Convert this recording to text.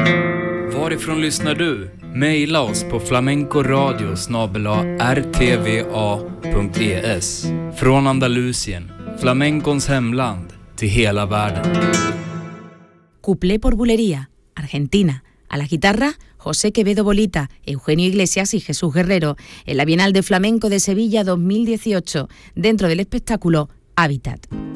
Varifrån lyssnar du? Maila oss på flamencoradio@rtva.es. Från Andalusien, flamencons hemland, till hela världen. Cuplé por Bulería, Argentina. A la guitarra, José Quevedo Bolita, Eugenio Iglesias y Jesús Guerrero, en la Bienal de Flamenco de Sevilla 2018, dentro del espectáculo Hábitat.